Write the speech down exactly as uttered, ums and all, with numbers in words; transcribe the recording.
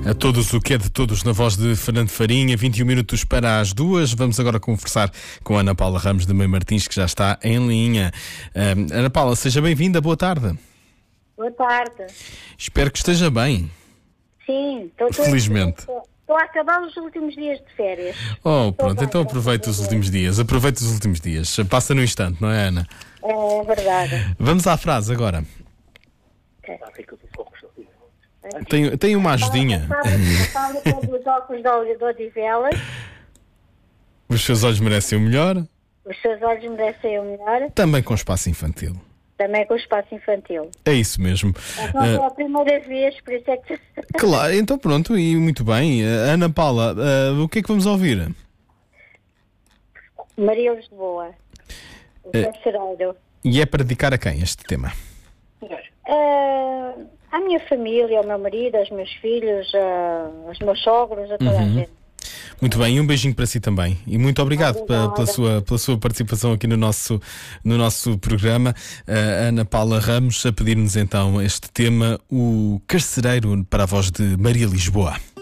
A todos o que é de todos, na voz de Fernando Farinha, vinte e um minutos para as duas. Vamos agora conversar com a Ana Paula Ramos de Meio Martins, que já está em linha. Uh, Ana Paula, seja bem-vinda, boa tarde. Boa tarde. Espero que esteja bem. Sim, estou Felizmente. Estou a acabar os últimos dias de férias. Oh, pronto, então aproveita os últimos dias. Aproveita os últimos dias. Passa no instante, não é, Ana? É verdade. Vamos à frase agora. Tem, tem uma ajudinha. Fala com os óculos de Odivelas. Os seus olhos merecem o melhor. Os seus olhos merecem o melhor. Também com espaço infantil. Também com o espaço infantil. É isso mesmo. Não é a primeira vez, por isso é que... Claro, então pronto, e muito bem. Uh, Ana Paula, uh, o que é que vamos ouvir? Maria Lisboa, o carcereiro. E é para dedicar a quem este tema? Uh, à minha família, ao meu marido, aos meus filhos, uh, aos meus sogros, a toda uhum. a gente. Muito bem, e um beijinho para si também. E muito obrigado pela, pela, sua, pela sua participação aqui no nosso, no nosso programa. Uh, Ana Paula Ramos a pedir-nos então este tema, o Carcereiro, para a voz de Maria Lisboa.